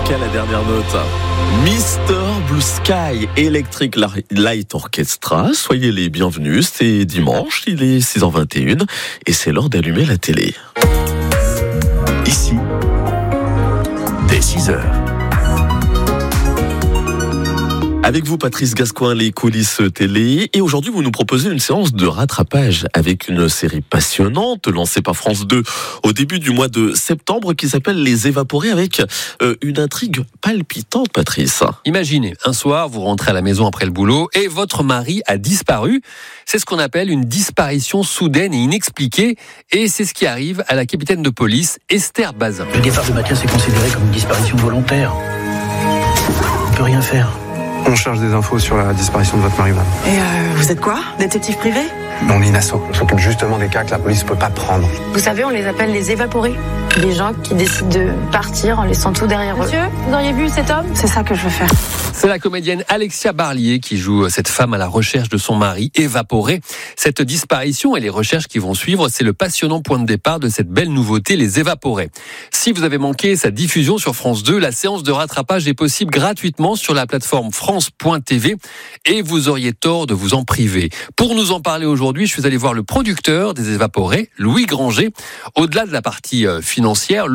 Jusqu'à la dernière note. Mr. Blue Sky Electric Light Orchestra. Soyez les bienvenus. C'est dimanche, il est 6h21 et c'est l'heure d'allumer la télé. Ici, dès 6h. Avec vous, Patrice Gascoin, les coulisses télé. Et aujourd'hui, vous nous proposez une séance de rattrapage avec une série passionnante lancée par France 2 au début du mois de septembre qui s'appelle Les Évaporés avec une intrigue palpitante, Patrice. Imaginez, un soir, vous rentrez à la maison après le boulot et votre mari a disparu. C'est ce qu'on appelle une disparition soudaine et inexpliquée. Et c'est ce qui arrive à la capitaine de police, Esther Bazin. Le départ de Mathias est considéré comme une disparition volontaire. On peut rien faire. On cherche des infos sur la disparition de votre mari, madame. Et vous êtes quoi? Détective privé? On est une asso. On s'occupe justement des cas que la police ne peut pas prendre. Vous savez, on les appelle les évaporés. Des gens qui décident de partir en laissant tout derrière eux. Monsieur, vous auriez vu cet homme? C'est ça que je veux faire. C'est la comédienne Alexia Barlier qui joue cette femme à la recherche de son mari évaporé. Cette disparition et les recherches qui vont suivre, c'est le passionnant point de départ de cette belle nouveauté, Les Évaporés. Si vous avez manqué sa diffusion sur France 2, la séance de rattrapage est possible gratuitement sur la plateforme France.tv et vous auriez tort de vous en priver. Pour nous en parler aujourd'hui, je suis allé voir le producteur des Évaporés, Louis Granger. Au-delà de la partie financière,